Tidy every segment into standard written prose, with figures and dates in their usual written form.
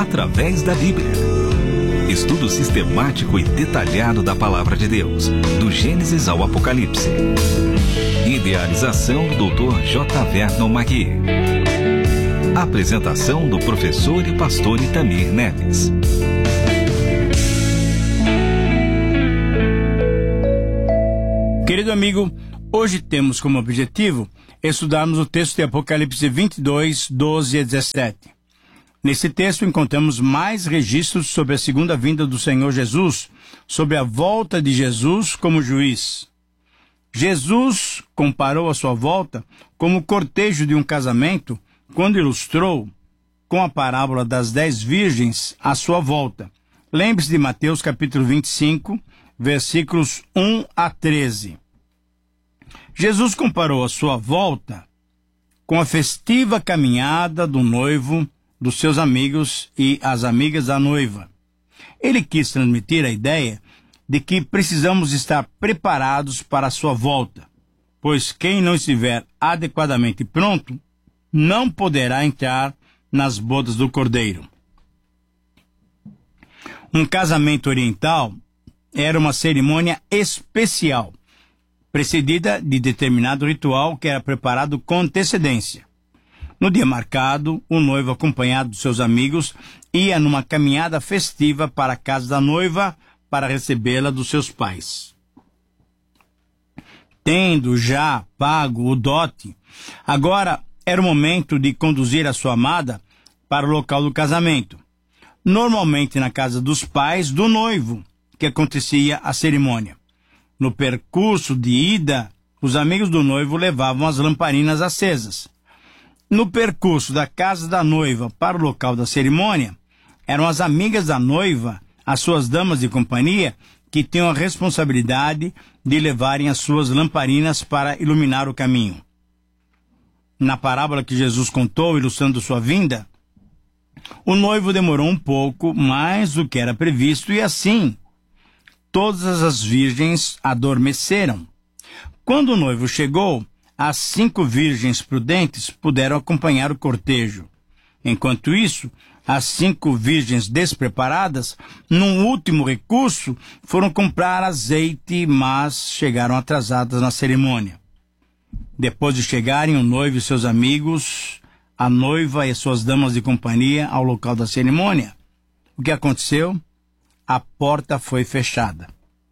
através da Bíblia. Estudo sistemático e detalhado da Palavra de Deus, do Gênesis ao Apocalipse. Idealização do Dr. J. Vernon Magui. Apresentação do professor e pastor Itamir Neves. Querido amigo, hoje temos como objetivo estudarmos o texto de Apocalipse 22, 12 a 17. Nesse texto encontramos mais registros sobre a segunda vinda do Senhor Jesus, sobre a volta de Jesus como juiz. Jesus comparou a sua volta como o cortejo de um casamento quando ilustrou, com a parábola das 10 virgens, a sua volta. Lembre-se de Mateus capítulo 25, versículos 1 a 13. Jesus comparou a sua volta com a festiva caminhada do noivo, dos seus amigos e as amigas da noiva. Ele quis transmitir a ideia de que precisamos estar preparados para a sua volta, pois quem não estiver adequadamente pronto não poderá entrar nas bodas do Cordeiro. Um casamento oriental era uma cerimônia especial, precedida de determinado ritual que era preparado com antecedência. No dia marcado, o noivo, acompanhado dos seus amigos, ia numa caminhada festiva para a casa da noiva para recebê-la dos seus pais. Tendo já pago o dote, agora era o momento de conduzir a sua amada para o local do casamento, normalmente na casa dos pais do noivo, que acontecia a cerimônia. No percurso de ida, os amigos do noivo levavam as lamparinas acesas. No percurso da casa da noiva para o local da cerimônia, eram as amigas da noiva, as suas damas de companhia, que tinham a responsabilidade de levarem as suas lamparinas para iluminar o caminho. Na parábola que Jesus contou, ilustrando sua vinda, o noivo demorou um pouco mais do que era previsto e assim todas as virgens adormeceram. Quando o noivo chegou, as 5 virgens prudentes puderam acompanhar o cortejo. Enquanto isso, as 5 virgens despreparadas, num último recurso, foram comprar azeite, mas chegaram atrasadas na cerimônia. Depois de chegarem o noivo e seus amigos, a noiva e suas damas de companhia ao local da cerimônia, o que aconteceu? A porta foi fechada.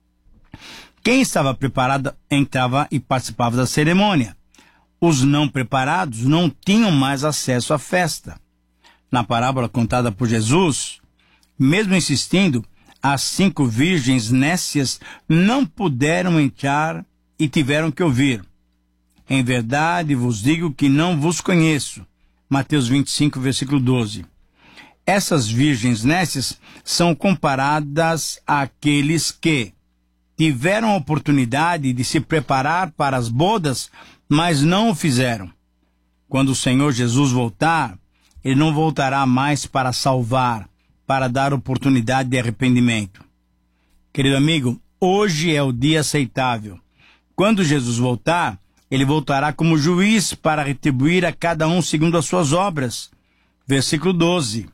Quem estava preparado entrava e participava da cerimônia. Os não preparados não tinham mais acesso à festa. Na parábola contada por Jesus, mesmo insistindo, as 5 virgens nécias não puderam entrar e tiveram que ouvir: em verdade vos digo que não vos conheço. Mateus 25, versículo 12. Essas virgens nécias são comparadas àqueles que tiveram a oportunidade de se preparar para as bodas, mas não o fizeram. Quando o Senhor Jesus voltar, Ele não voltará mais para salvar, para dar oportunidade de arrependimento. Querido amigo, hoje é o dia aceitável. Quando Jesus voltar, Ele voltará como juiz para retribuir a cada um segundo as suas obras. Versículo 12.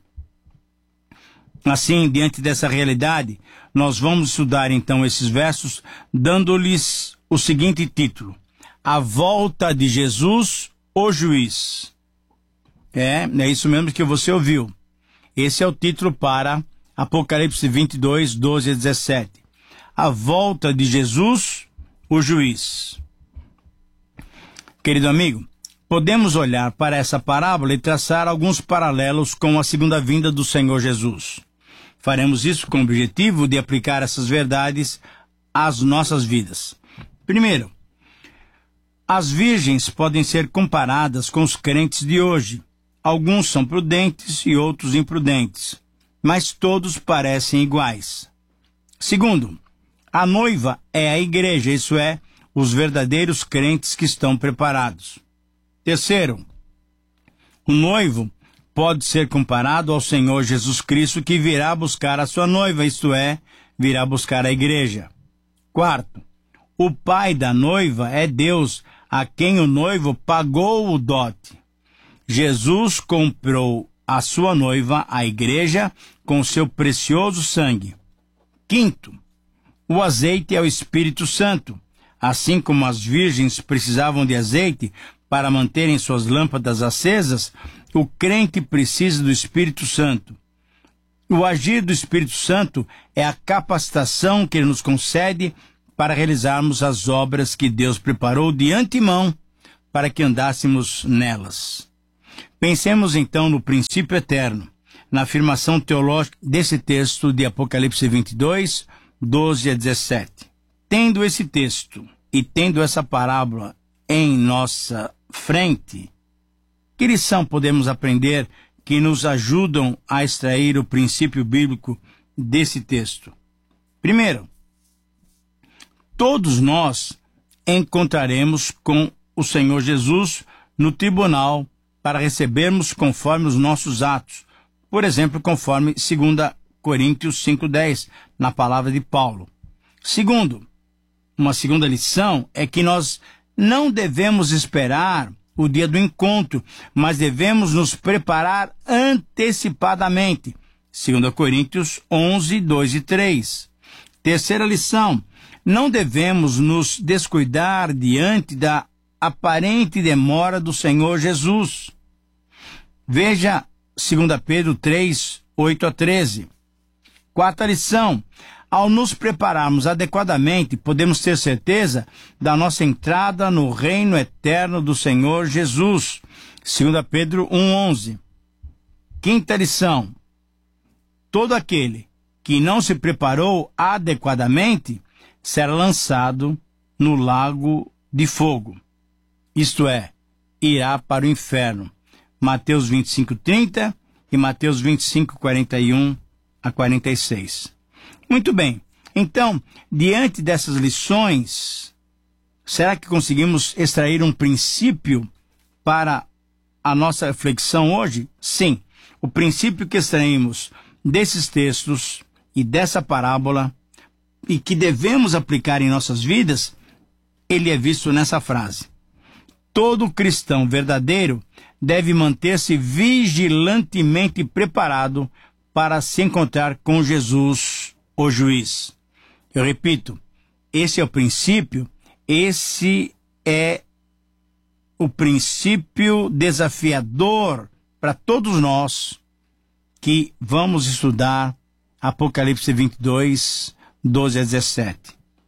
Assim, diante dessa realidade, nós vamos estudar então esses versos, dando-lhes o seguinte título: A volta de Jesus, o juiz. É isso mesmo que você ouviu. Esse é o título para Apocalipse 22, 12 a 17. A volta de Jesus, o juiz. Querido amigo, podemos olhar para essa parábola e traçar alguns paralelos com a segunda vinda do Senhor Jesus. Faremos isso com o objetivo de aplicar essas verdades às nossas vidas. Primeiro, as virgens podem ser comparadas com os crentes de hoje. Alguns são prudentes e outros imprudentes, mas todos parecem iguais. Segundo, a noiva é a igreja, isso é, os verdadeiros crentes que estão preparados. Terceiro, o noivo pode ser comparado ao Senhor Jesus Cristo, que virá buscar a sua noiva, isto é, virá buscar a igreja. Quarto, o pai da noiva é Deus, a quem o noivo pagou o dote. Jesus comprou a sua noiva, a igreja, com o seu precioso sangue. Quinto, o azeite é o Espírito Santo. Assim como as virgens precisavam de azeite para manterem suas lâmpadas acesas, o crente precisa do Espírito Santo. O agir do Espírito Santo é a capacitação que ele nos concede para realizarmos as obras que Deus preparou de antemão para que andássemos nelas. Pensemos então no princípio eterno, na afirmação teológica desse texto de Apocalipse 22, 12 a 17. Tendo esse texto e tendo essa parábola em nossa frente, que lição podemos aprender que nos ajudam a extrair o princípio bíblico desse texto? Primeiro, todos nós encontraremos com o Senhor Jesus no tribunal para recebermos conforme os nossos atos. Por exemplo, conforme 2 Coríntios 5:10, na palavra de Paulo. Segundo, uma segunda lição é que nós não devemos esperar o dia do encontro, mas devemos nos preparar antecipadamente. 2 Coríntios 11, 2 e 3. Terceira lição, não devemos nos descuidar diante da aparente demora do Senhor Jesus. Veja 2 Pedro 3, 8 a 13. Quarta lição, ao nos prepararmos adequadamente, podemos ter certeza da nossa entrada no reino eterno do Senhor Jesus. 2 Pedro 1:11. Quinta lição, todo aquele que não se preparou adequadamente será lançado no lago de fogo. Isto é, irá para o inferno. Mateus 25:30 e Mateus 25:41 a 46. Muito bem, então, diante dessas lições, será que conseguimos extrair um princípio para a nossa reflexão hoje? Sim, o princípio que extraímos desses textos e dessa parábola e que devemos aplicar em nossas vidas, ele é visto nessa frase. Todo cristão verdadeiro deve manter-se vigilantemente preparado para se encontrar com Jesus, o juiz. Eu repito, esse é o princípio, esse é o princípio desafiador para todos nós que vamos estudar Apocalipse 22, 12 a 17.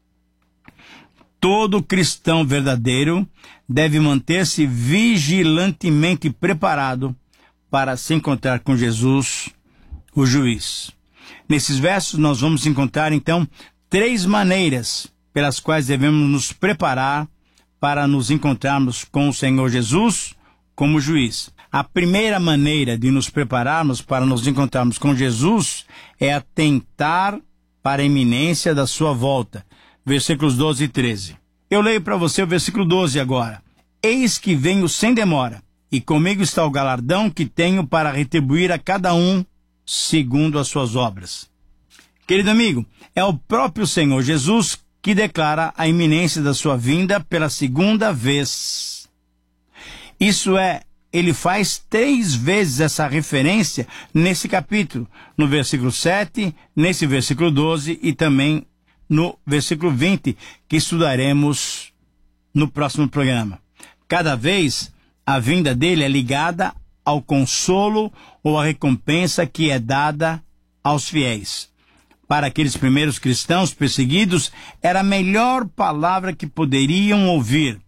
Todo cristão verdadeiro deve manter-se vigilantemente preparado para se encontrar com Jesus, o juiz. Nesses versos nós vamos encontrar, então, 3 maneiras pelas quais devemos nos preparar para nos encontrarmos com o Senhor Jesus como juiz. A primeira maneira de nos prepararmos para nos encontrarmos com Jesus é atentar para a iminência da sua volta. Versículos 12 e 13. Eu leio para você o versículo 12 agora. Eis que venho sem demora, e comigo está o galardão que tenho para retribuir a cada um segundo as suas obras. Querido amigo, é o próprio Senhor Jesus que declara a iminência da sua vinda pela segunda vez. Isso é, ele faz 3 vezes essa referência nesse capítulo, no versículo 7, nesse versículo 12 e também no versículo 20, que estudaremos no próximo programa. Cada vez, a vinda dele é ligada ao consolo ou à recompensa que é dada aos fiéis. Para aqueles primeiros cristãos perseguidos, era a melhor palavra que poderiam ouvir.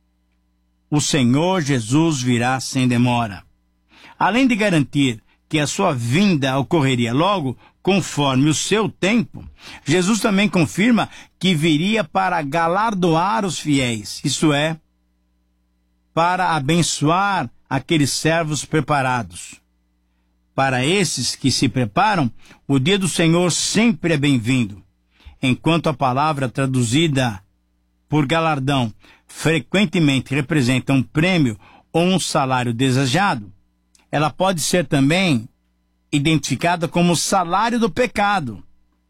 O Senhor Jesus virá sem demora. Além de garantir que a sua vinda ocorreria logo, conforme o seu tempo, Jesus também confirma que viria para galardoar os fiéis, isto é, para abençoar aqueles servos preparados. Para esses que se preparam, o dia do Senhor sempre é bem-vindo. Enquanto a palavra traduzida por galardão frequentemente representa um prêmio ou um salário desejado, ela pode ser também identificada como salário do pecado.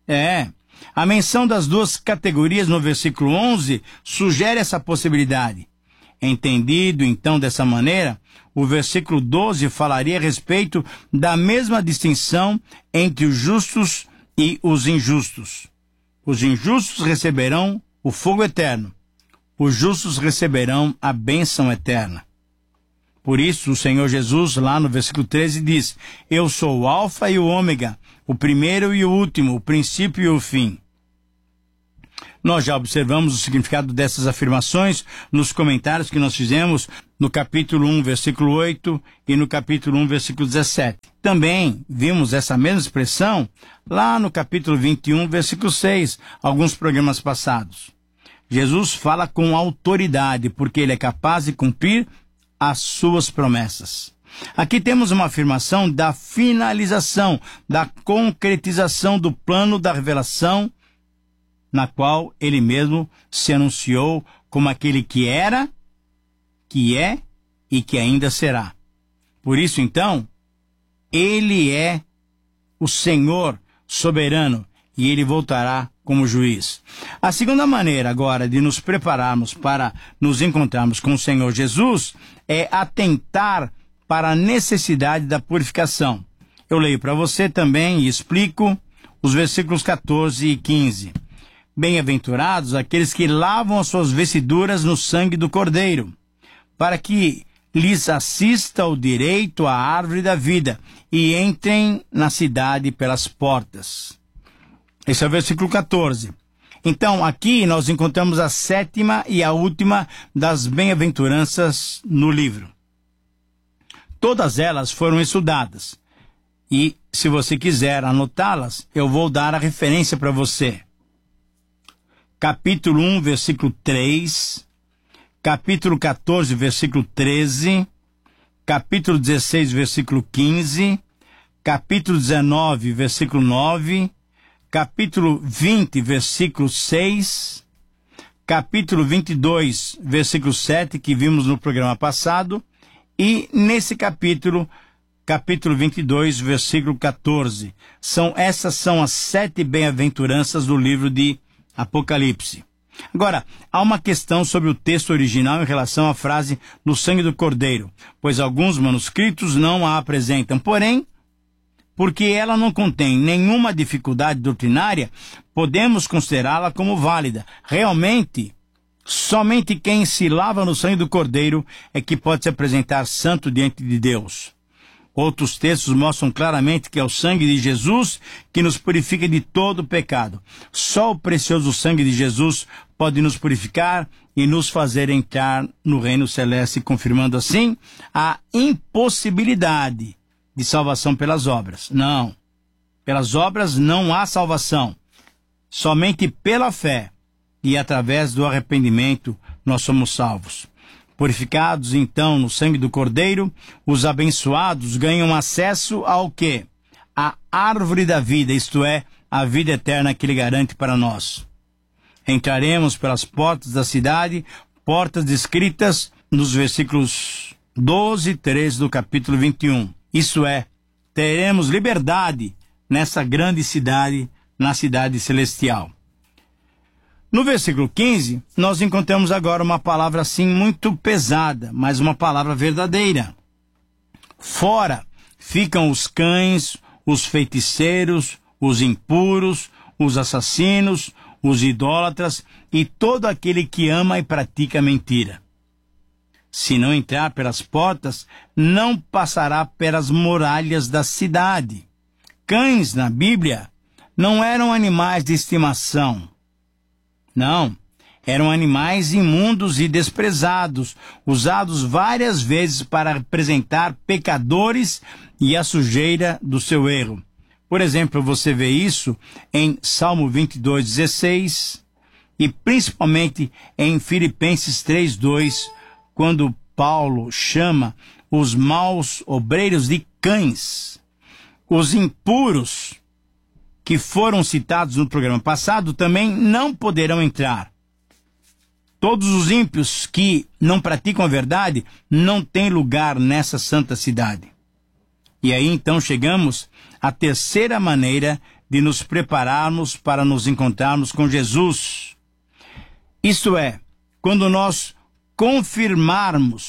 A menção das 2 categorias no versículo 11 sugere essa possibilidade. Entendido, então, dessa maneira, o versículo 12 falaria a respeito da mesma distinção entre os justos e os injustos. Os injustos receberão o fogo eterno. Os justos receberão a bênção eterna. Por isso, o Senhor Jesus, lá no versículo 13, diz: Eu sou o Alfa e o Ômega, o primeiro e o último, o princípio e o fim. Nós já observamos o significado dessas afirmações nos comentários que nós fizemos no capítulo 1, versículo 8 e no capítulo 1, versículo 17. Também vimos essa mesma expressão lá no capítulo 21, versículo 6, alguns programas passados. Jesus fala com autoridade, porque ele é capaz de cumprir as suas promessas. Aqui temos uma afirmação da finalização, da concretização do plano da revelação, na qual ele mesmo se anunciou como aquele que era, que é e que ainda será. Por isso, então, ele é o Senhor soberano e ele voltará como juiz. A segunda maneira agora de nos prepararmos para nos encontrarmos com o Senhor Jesus é atentar para a necessidade da purificação. Eu leio para você também e explico os versículos 14 e 15. Bem-aventurados aqueles que lavam as suas vestiduras no sangue do Cordeiro, para que lhes assista o direito à árvore da vida e entrem na cidade pelas portas. Esse é o versículo 14. Então, aqui nós encontramos a sétima e a última das bem-aventuranças no livro. Todas elas foram estudadas. E, se você quiser anotá-las, eu vou dar a referência para você. Capítulo 1, versículo 3, capítulo 14, versículo 13, capítulo 16, versículo 15, capítulo 19, versículo 9, capítulo 20, versículo 6, capítulo 22, versículo 7, que vimos no programa passado, e nesse capítulo 22, versículo 14. Essas são as 7 bem-aventuranças do livro de Apocalipse. Agora, há uma questão sobre o texto original em relação à frase no sangue do Cordeiro, pois alguns manuscritos não a apresentam. Porém, porque ela não contém nenhuma dificuldade doutrinária, podemos considerá-la como válida. Realmente, somente quem se lava no sangue do Cordeiro é que pode se apresentar santo diante de Deus. Outros textos mostram claramente que é o sangue de Jesus que nos purifica de todo o pecado. Só o precioso sangue de Jesus pode nos purificar e nos fazer entrar no reino celeste, confirmando assim a impossibilidade de salvação pelas obras. Não. Pelas obras não há salvação. Somente pela fé e através do arrependimento nós somos salvos. Purificados, então, no sangue do Cordeiro, os abençoados ganham acesso ao quê? A árvore da vida, isto é, a vida eterna que ele garante para nós. Entraremos pelas portas da cidade, portas descritas nos versículos 12 e 13 do capítulo 21. Isso é, teremos liberdade nessa grande cidade, na cidade celestial. No versículo 15, nós encontramos agora uma palavra assim muito pesada, mas uma palavra verdadeira. Fora ficam os cães, os feiticeiros, os impuros, os assassinos, os idólatras e todo aquele que ama e pratica mentira. Se não entrar pelas portas, não passará pelas muralhas da cidade. Cães, na Bíblia, não eram animais de estimação. Não, eram animais imundos e desprezados, usados várias vezes para representar pecadores e a sujeira do seu erro. Por exemplo, você vê isso em Salmo 22:16 e principalmente em Filipenses 3:2, quando Paulo chama os maus obreiros de cães. Os impuros, que foram citados no programa passado, também não poderão entrar. Todos os ímpios que não praticam a verdade não têm lugar nessa santa cidade. E aí então chegamos à terceira maneira de nos prepararmos para nos encontrarmos com Jesus. Isto é, quando nós confirmarmos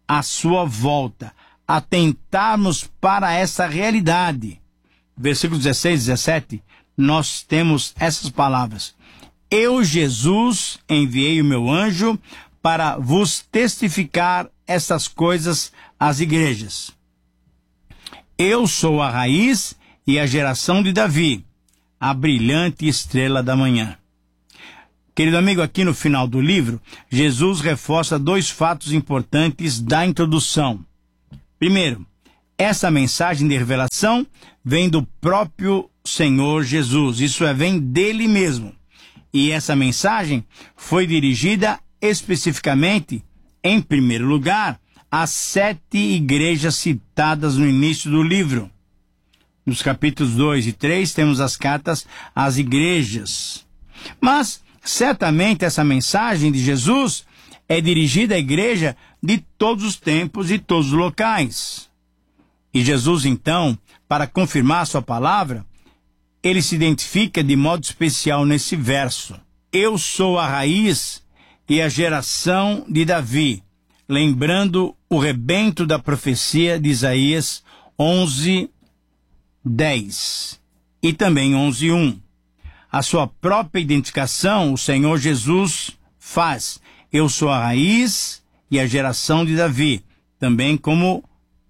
à sua volta, atentarmos para essa realidade. Versículos 16 e 17, nós temos essas palavras: Eu, Jesus, enviei o meu anjo para vos testificar essas coisas às igrejas. Eu sou a raiz e a geração de Davi, a brilhante estrela da manhã. Querido amigo, aqui no final do livro, Jesus reforça 2 fatos importantes da introdução. Primeiro, essa mensagem de revelação vem do próprio Senhor Jesus, isso é, vem dele mesmo. E essa mensagem foi dirigida especificamente, em primeiro lugar, às 7 igrejas citadas no início do livro. Nos capítulos 2 e 3 temos as cartas às igrejas. Mas, certamente, essa mensagem de Jesus é dirigida à igreja de todos os tempos e todos os locais. E Jesus, então, para confirmar sua palavra, ele se identifica de modo especial nesse verso. Eu sou a raiz e a geração de Davi, lembrando o rebento da profecia de Isaías 11:10 e também 11:1. A sua própria identificação, o Senhor Jesus faz. Eu sou a raiz e a geração de Davi, também como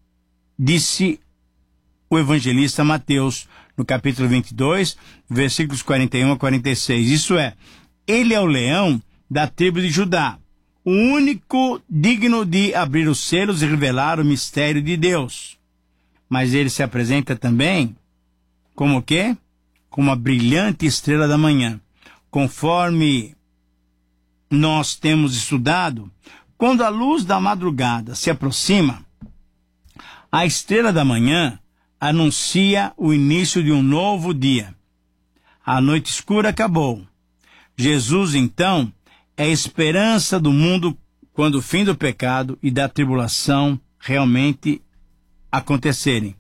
disse o evangelista Mateus, no capítulo 22, versículos 41 a 46. Isso é, ele é o leão da tribo de Judá, o único digno de abrir os selos e revelar o mistério de Deus. Mas ele se apresenta também como o quê? Como a brilhante estrela da manhã. Conforme nós temos estudado, quando a luz da madrugada se aproxima, a estrela da manhã anuncia o início de um novo dia. A noite escura acabou. Jesus, então, é a esperança do mundo quando o fim do pecado e da tribulação realmente acontecerem.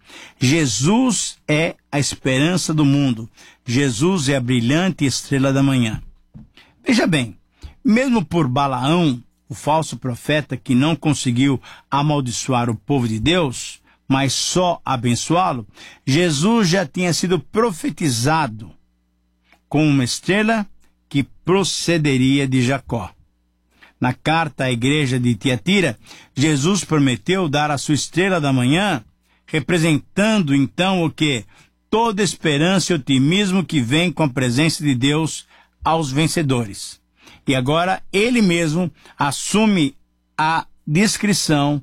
Jesus é a esperança do mundo. Jesus é a brilhante estrela da manhã. Veja bem, mesmo por Balaão, o falso profeta que não conseguiu amaldiçoar o povo de Deus, mas só abençoá-lo, Jesus já tinha sido profetizado como uma estrela que procederia de Jacó. Na carta à igreja de Tiatira, Jesus prometeu dar a sua estrela da manhã, representando então o quê? Toda esperança e otimismo que vem com a presença de Deus aos vencedores. E agora ele mesmo assume a descrição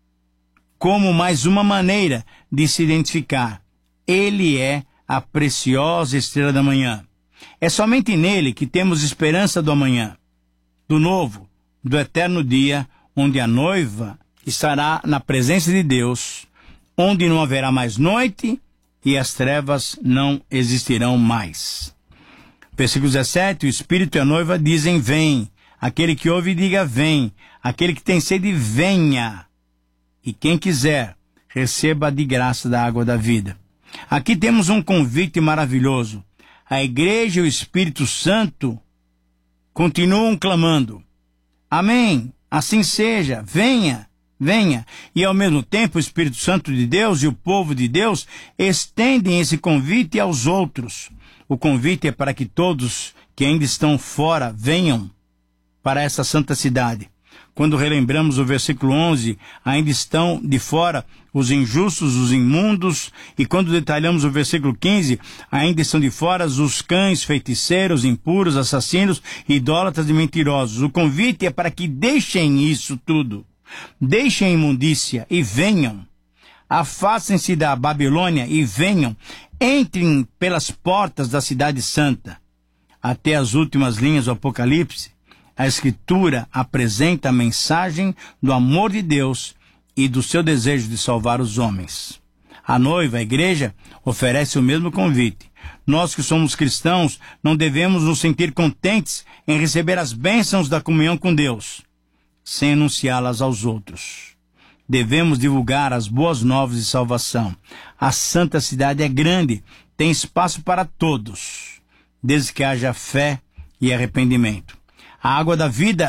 como mais uma maneira de se identificar. Ele é a preciosa estrela da manhã. É somente nele que temos esperança do amanhã, do novo, do eterno dia, onde a noiva estará na presença de Deus, onde não haverá mais noite e as trevas não existirão mais. Versículo 17, o Espírito e a noiva dizem, vem. Aquele que ouve, diga, vem. Aquele que tem sede, venha. E quem quiser, receba de graça da água da vida. Aqui temos um convite maravilhoso. A igreja e o Espírito Santo continuam clamando. Amém, assim seja, venha, venha. E ao mesmo tempo o Espírito Santo de Deus e o povo de Deus estendem esse convite aos outros. O convite é para que todos que ainda estão fora venham para essa santa cidade. Quando relembramos o versículo 11, ainda estão de fora os injustos, os imundos, e quando detalhamos o versículo 15, ainda estão de fora os cães, feiticeiros, impuros, assassinos, idólatras e mentirosos. O convite é para que deixem isso tudo, deixem a imundícia e venham. Afastem-se da Babilônia e venham, entrem pelas portas da cidade santa. Até as últimas linhas do Apocalipse, a Escritura apresenta a mensagem do amor de Deus e do seu desejo de salvar os homens. A noiva, a igreja, oferece o mesmo convite. Nós que somos cristãos não devemos nos sentir contentes em receber as bênçãos da comunhão com Deus, sem anunciá-las aos outros. Devemos divulgar as boas novas de salvação. A santa cidade é grande, tem espaço para todos, desde que haja fé e arrependimento. A água da vida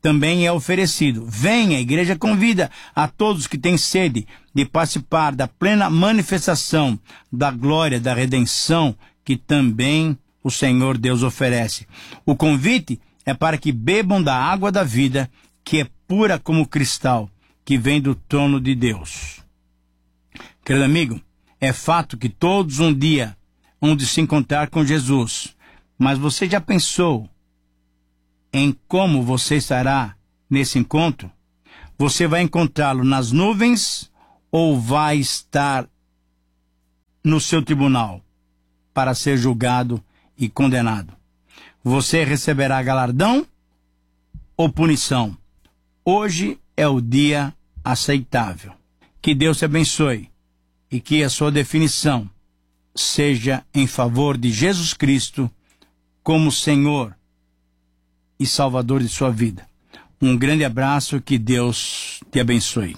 também é oferecido. Venha, a igreja convida a todos que têm sede de participar da plena manifestação da glória, da redenção que também o Senhor Deus oferece. O convite é para que bebam da água da vida, que é pura como cristal, que vem do trono de Deus. Querido amigo, é fato que todos um dia hão de se encontrar com Jesus, mas você já pensou em como você estará nesse encontro? Você vai encontrá-lo nas nuvens ou vai estar no seu tribunal para ser julgado e condenado? Você receberá galardão ou punição? Hoje é o dia aceitável. Que Deus te abençoe e que a sua definição seja em favor de Jesus Cristo como Senhor e Salvador de sua vida. Um grande abraço, que Deus te abençoe.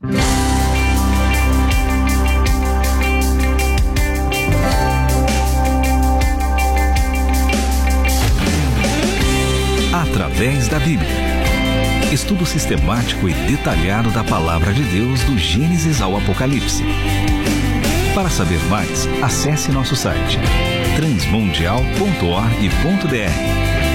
Através da Bíblia. Estudo sistemático e detalhado da Palavra de Deus do Gênesis ao Apocalipse. Para saber mais, acesse nosso site transmundial.org.br.